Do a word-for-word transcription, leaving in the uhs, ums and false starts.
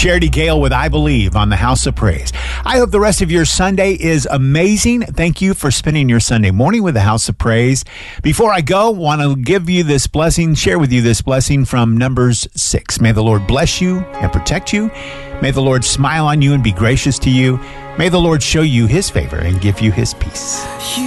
Charity Gale with I Believe on the House of Praise. I hope the rest of your Sunday is amazing. Thank you for spending your Sunday morning with the House of Praise. Before I go, want to give you this blessing, share with you this blessing from Numbers six. May the Lord bless you and protect you. May the Lord smile on you and be gracious to you. May the Lord show you his favor and give you his peace.